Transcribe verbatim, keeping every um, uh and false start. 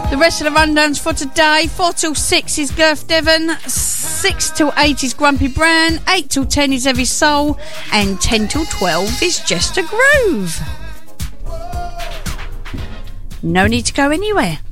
The rest of the rundowns for today: four till six is Girth Devon, six till eight is Grumpy Brown, eight till ten is Heavy Soul, and ten till twelve is Just a Groove. No need to go anywhere.